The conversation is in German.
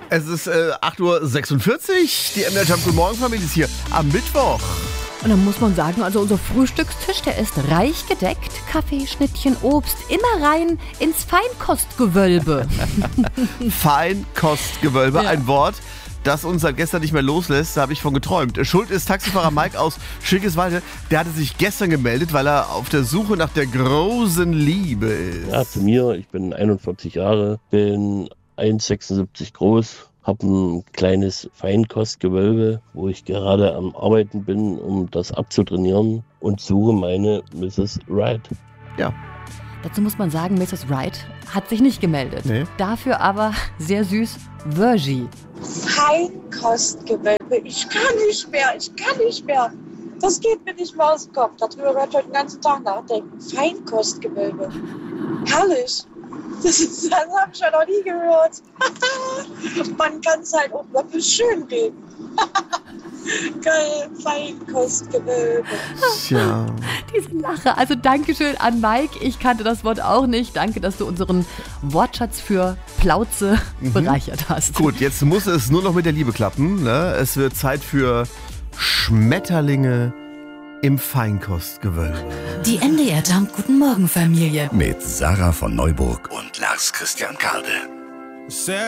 Es ist 8:46 Uhr. Die MDR Jump Guten Morgen Familie ist hier am Mittwoch. Und dann muss man sagen, also unser Frühstückstisch, der ist reich gedeckt. Kaffee, Schnittchen, Obst, immer rein ins Feinkostgewölbe. Feinkostgewölbe, Ja. ein Wort, das uns seit gestern nicht mehr loslässt. Da habe ich von geträumt. Schuld ist Taxifahrer Mike aus Schilkeswalde. Der hatte sich gestern gemeldet, weil er auf der Suche nach der großen Liebe ist. Ja, zu mir, ich bin 41 Jahre, bin 1,76 groß, habe ein kleines Feinkostgewölbe, wo ich gerade am Arbeiten bin, um das abzutrainieren und suche meine Mrs. Right. Ja. Dazu muss man sagen, Mrs. Wright hat sich nicht gemeldet. Nee. Dafür aber sehr süß Virgie. Feinkostgewölbe. Ich kann nicht mehr. Das geht mir nicht mehr aus dem Kopf. Darüber werde ich heute den ganzen Tag nachdenken. Feinkostgewölbe. Herrlich. Das habe ich ja noch nie gehört. Man kann es halt auch wirklich schön reden. Geil, Feinkostgewölbe. Tja. Diese Lache. Also Dankeschön an Mike. Ich kannte das Wort auch nicht. Danke, dass du unseren Wortschatz für Plauze bereichert hast. Gut, jetzt muss es nur noch mit der Liebe klappen. Ne? Es wird Zeit für Schmetterlinge im Feinkostgewölbe. Die MDR Jump Guten Morgen Familie. Mit Sarah von Neuburg und Lars Christian Kade.